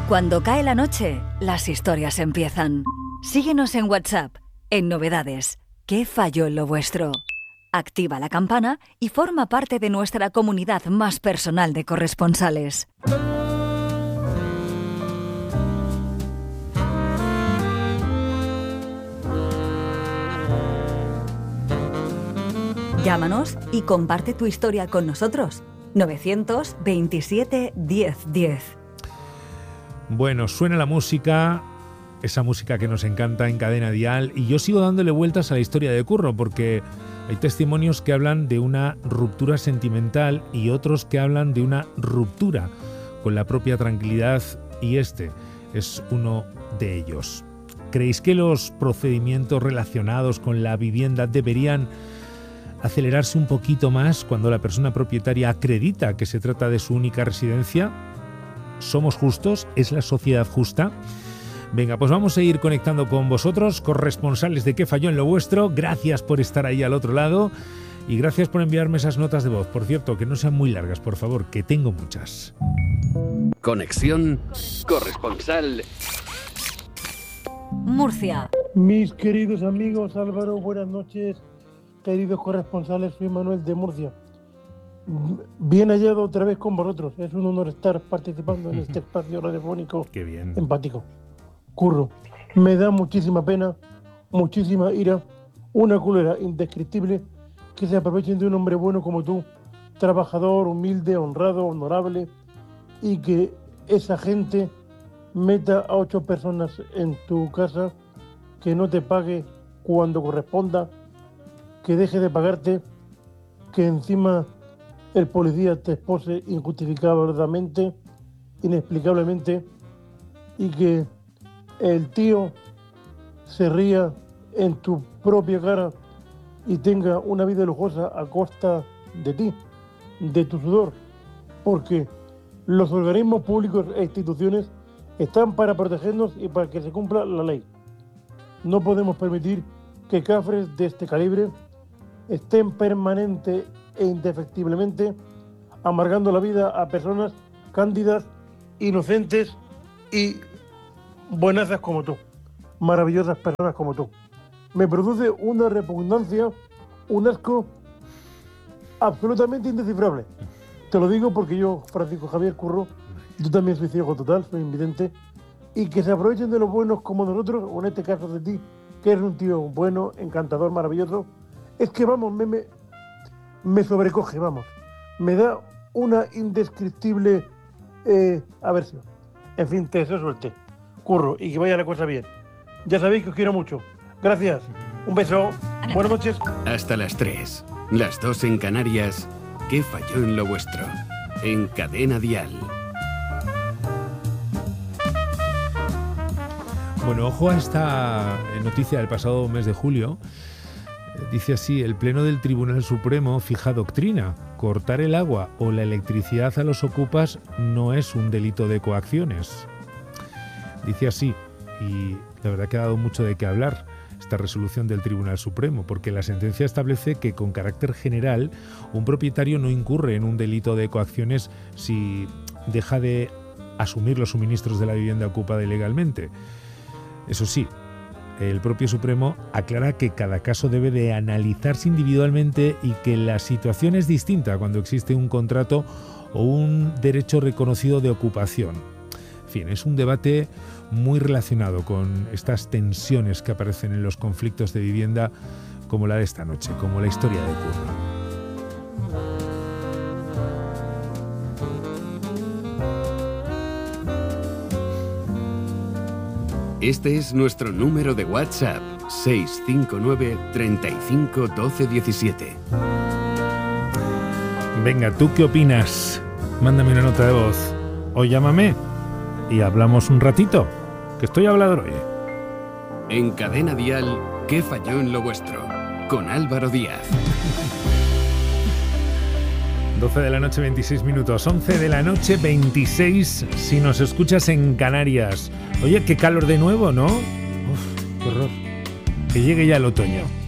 Cuando cae la noche, las historias empiezan. Síguenos en WhatsApp, en Novedades. ¿Qué falló en lo vuestro? Activa la campana y forma parte de nuestra comunidad más personal de corresponsales. Llámanos y comparte tu historia con nosotros. 927 1010. Bueno, suena la música, esa música que nos encanta en Cadena Dial, y yo sigo dándole vueltas a la historia de Curro, porque hay testimonios que hablan de una ruptura sentimental y otros que hablan de una ruptura con la propia tranquilidad, y este es uno de ellos. ¿Creéis que los procedimientos relacionados con la vivienda deberían acelerarse un poquito más cuando la persona propietaria acredita que se trata de su única residencia? ¿Somos justos? ¿Es la sociedad justa? Venga, pues vamos a ir conectando con vosotros, corresponsales de ¿Qué falló en lo vuestro? Gracias por estar ahí al otro lado y gracias por enviarme esas notas de voz. Por cierto, que no sean muy largas, por favor, que tengo muchas. Conexión corresponsal Murcia. Mis queridos amigos, Álvaro, buenas noches. Queridos corresponsales, soy Manuel de Murcia. Bien hallado otra vez con vosotros. Es un honor estar participando en este espacio radiofónico. Qué bien. Empático. Curro, me da muchísima pena, muchísima ira, una cólera indescriptible que se aprovechen de un hombre bueno como tú, trabajador, humilde, honrado, honorable, y que esa gente meta a 8 personas en tu casa, que no te pague cuando corresponda, que deje de pagarte, que encima el policía te expose injustificadamente, inexplicablemente, y que el tío se ría en tu propia cara y tenga una vida lujosa a costa de ti, de tu sudor, porque los organismos públicos e instituciones están para protegernos y para que se cumpla la ley. No podemos permitir que cafres de este calibre estén permanente e indefectiblemente amargando la vida a personas cándidas, inocentes y buenazas como tú, maravillosas personas como tú. Me produce una repugnancia, un asco absolutamente indescifrable. Te lo digo porque yo, Francisco Javier Curro, yo también soy ciego total, soy invidente, y que se aprovechen de los buenos como nosotros, o en este caso de ti, que eres un tío bueno, encantador, maravilloso. Es que vamos, me sobrecoge, vamos. Me da una indescriptible aversión. En fin, te deseo suerte, Curro, y que vaya la cosa bien. Ya sabéis que os quiero mucho. Gracias. Un beso. Buenas noches. hasta las 3, las 2 en Canarias. ¿Qué falló en lo vuestro? En Cadena Dial. Bueno, ojo a esta noticia del pasado mes de julio. Dice así: el Pleno del Tribunal Supremo fija doctrina. Cortar el agua o la electricidad a los ocupas no es un delito de coacciones. Dice así, y la verdad que ha dado mucho de qué hablar esta resolución del Tribunal Supremo, porque la sentencia establece que con carácter general un propietario no incurre en un delito de coacciones si deja de asumir los suministros de la vivienda ocupada ilegalmente. Eso sí, el propio Supremo aclara que cada caso debe de analizarse individualmente y que la situación es distinta cuando existe un contrato o un derecho reconocido de ocupación. En fin, es un debate muy relacionado con estas tensiones que aparecen en los conflictos de vivienda como la de esta noche, como la historia de Curro. Este es nuestro número de WhatsApp, 659 35 12 17. Venga, ¿tú qué opinas? Mándame una nota de voz o llámame y hablamos un ratito, que estoy hablador hoy. En Cadena Dial, ¿qué falló en lo vuestro? Con Álvaro Díaz. 12 de la noche, 26 minutos. 11 de la noche, 26 si nos escuchas en Canarias. Oye, qué calor de nuevo, ¿no? Uf, qué horror. Que llegue ya el otoño.